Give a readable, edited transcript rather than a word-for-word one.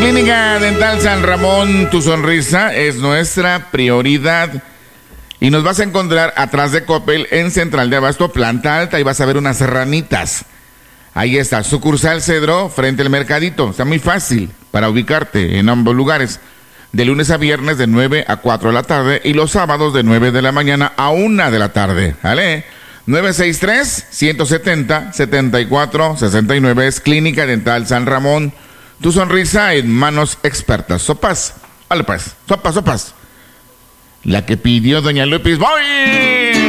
Clínica Dental San Ramón, tu sonrisa es nuestra prioridad. Y nos vas a encontrar atrás de Coppel en Central de Abasto, planta alta, y vas a ver unas ranitas. Ahí está, sucursal Cedro, frente al mercadito. Está muy fácil para ubicarte en ambos lugares. De lunes a viernes de 9 a 4 de la tarde y los sábados de 9 de la mañana a 1 de la tarde. ¿Vale? 963-170-7469 es Clínica Dental San Ramón. Tu sonrisa en manos expertas. Sopas. Vale pues, sopas. La que pidió doña Lupis. ¡Voy!